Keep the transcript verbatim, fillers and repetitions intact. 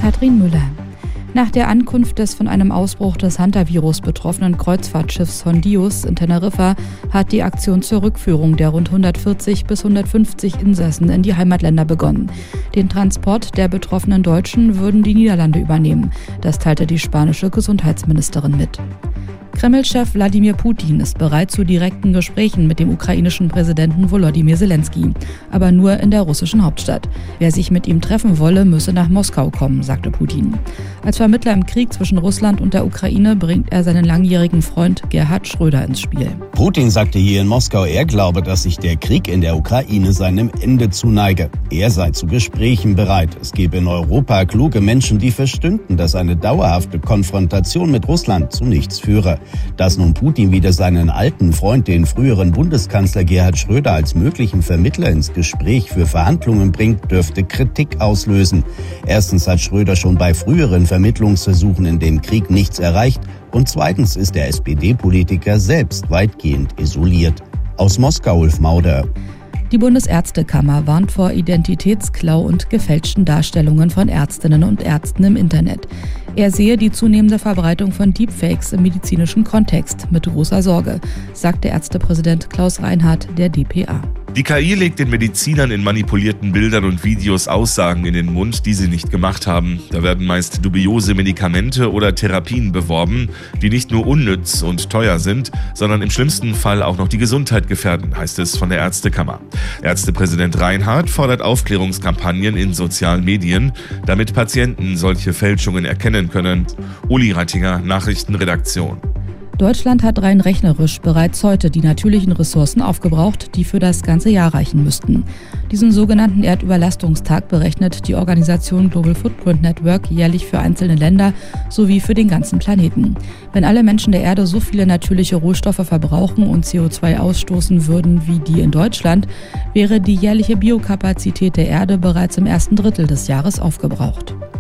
Katrin Müller. Nach der Ankunft des von einem Ausbruch des Hantavirus betroffenen Kreuzfahrtschiffs Hondius in Teneriffa hat die Aktion zur Rückführung der rund hundertvierzig bis hundertfünfzig Insassen in die Heimatländer begonnen. Den Transport der betroffenen Deutschen würden die Niederlande übernehmen. Das teilte die spanische Gesundheitsministerin mit. Kreml-Chef Wladimir Putin ist bereit zu direkten Gesprächen mit dem ukrainischen Präsidenten Volodymyr Zelensky, aber nur in der russischen Hauptstadt. Wer sich mit ihm treffen wolle, müsse nach Moskau kommen, sagte Putin. Als Vermittler im Krieg zwischen Russland und der Ukraine bringt er seinen langjährigen Freund Gerhard Schröder ins Spiel. Putin sagte hier in Moskau, er glaube, dass sich der Krieg in der Ukraine seinem Ende zuneige. Er sei zu Gesprächen bereit. Es gebe in Europa kluge Menschen, die verstünden, dass eine dauerhafte Konfrontation mit Russland zu nichts führe. Dass nun Putin wieder seinen alten Freund, den früheren Bundeskanzler Gerhard Schröder, als möglichen Vermittler ins Gespräch für Verhandlungen bringt, dürfte Kritik auslösen. Erstens hat Schröder schon bei früheren Vermittlungsversuchen in dem Krieg nichts erreicht und zweitens ist der S P D-Politiker selbst weitgehend isoliert. Aus Moskau, Ulf Mauder. Die Bundesärztekammer warnt vor Identitätsklau und gefälschten Darstellungen von Ärztinnen und Ärzten im Internet. Er sehe die zunehmende Verbreitung von Deepfakes im medizinischen Kontext mit großer Sorge, sagte Ärztepräsident Klaus Reinhardt der D P A. Die K I legt den Medizinern in manipulierten Bildern und Videos Aussagen in den Mund, die sie nicht gemacht haben. Da werden meist dubiose Medikamente oder Therapien beworben, die nicht nur unnütz und teuer sind, sondern im schlimmsten Fall auch noch die Gesundheit gefährden, heißt es von der Ärztekammer. Ärztepräsident Reinhardt fordert Aufklärungskampagnen in sozialen Medien, damit Patienten solche Fälschungen erkennen können. Uli Reitinger, Nachrichtenredaktion. Deutschland hat rein rechnerisch bereits heute die natürlichen Ressourcen aufgebraucht, die für das ganze Jahr reichen müssten. Diesen sogenannten Erdüberlastungstag berechnet die Organisation Global Footprint Network jährlich für einzelne Länder sowie für den ganzen Planeten. Wenn alle Menschen der Erde so viele natürliche Rohstoffe verbrauchen und C O zwei ausstoßen würden wie die in Deutschland, wäre die jährliche Biokapazität der Erde bereits im ersten Drittel des Jahres aufgebraucht.